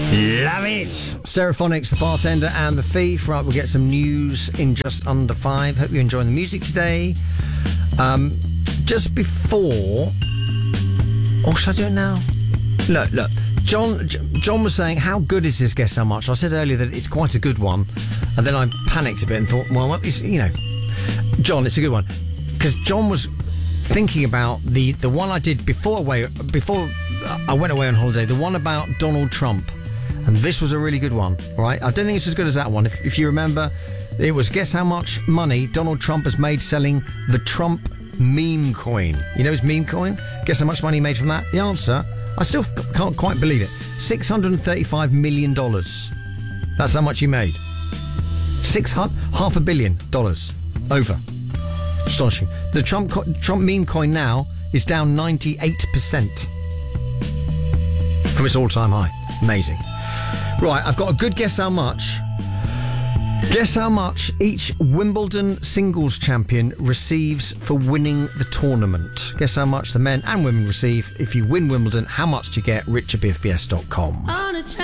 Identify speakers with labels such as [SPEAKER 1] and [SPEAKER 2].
[SPEAKER 1] Love it! Stereophonics, The Bartender and The Thief. Right, we'll get some news in just under 5. Hope you're enjoying the music today. Just before... Oh, should I do it now? Look. John was saying, how good is this Guess How Much? I said earlier that it's quite a good one. And then I panicked a bit and thought, well, it's, John, it's a good one. Because John was thinking about the one I did before I went away on holiday, the one about Donald Trump. And this was a really good one, right? I don't think it's as good as that one. If you remember, it was guess how much money Donald Trump has made selling the Trump meme coin. You know his meme coin? Guess how much money he made from that? The answer, I still can't quite believe it. $635 million. That's how much he made. $500 million. Over. Astonishing. The Trump meme coin now is down 98% from its all-time high. Amazing. Right, I've got a good guess how much. Guess how much each Wimbledon singles champion receives for winning the tournament. Guess how much the men and women receive. If you win Wimbledon, how much do you get? Rich at bfbs.com.